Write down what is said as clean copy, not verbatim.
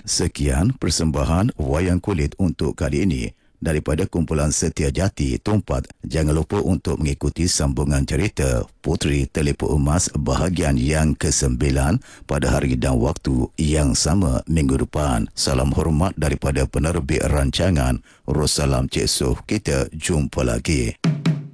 Sekian persembahan Wayang Kulit untuk kali ini daripada kumpulan Setia Jati Tumpat. Jangan lupa untuk mengikuti sambungan cerita Puteri Telipuk Emas bahagian yang ke-9 pada hari dan waktu yang sama minggu depan. Salam hormat daripada penerbit rancangan. Russalam Cik Soh. Kita jumpa lagi.